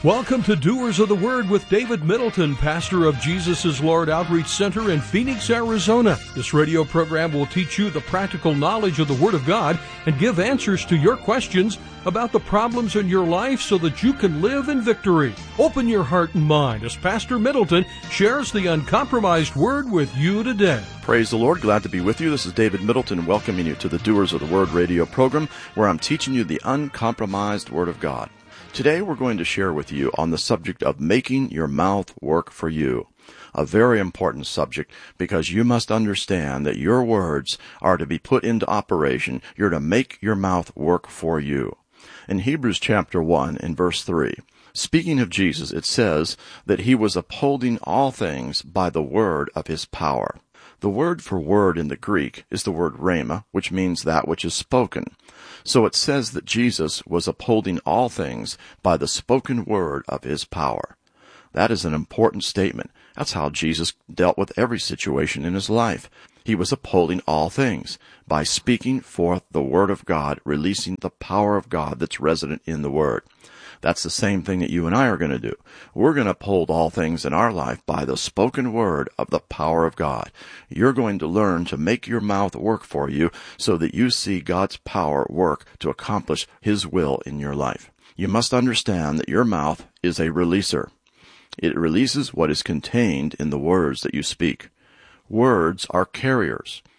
Welcome to Doers of the Word with David Middleton, pastor of Jesus is Lord Outreach Center in Phoenix, Arizona. This radio program will teach you the practical knowledge of the Word of God and give answers to your questions about the problems in your life so that you can live in victory. Open your heart and mind as Pastor Middleton shares the uncompromised Word with you today. Praise the Lord. Glad to be with you. This is David Middleton welcoming you to the Doers of the Word radio program, where I'm teaching you the uncompromised Word of God. Today we're going to share with you on the subject of making your mouth work for you. A very important subject, because you must understand that your words are to be put into operation. You're to make your mouth work for you. In Hebrews chapter 1 in verse 3, speaking of Jesus, it says that he was upholding all things by the word of his power. The word for word in the Greek is the word rhema, which means that which is spoken. So it says that Jesus was upholding all things by the spoken word of his power. That is an important statement. That's how Jesus dealt with every situation in his life. He was upholding all things by speaking forth the word of God, releasing the power of God that's resident in the word. That's the same thing that you and I are going to do. We're going to uphold all things in our life by the spoken word of the power of God. You're going to learn to make your mouth work for you so that you see God's power work to accomplish his will in your life. You must understand that your mouth is a releaser. It releases what is contained in the words that you speak. Words are carriers.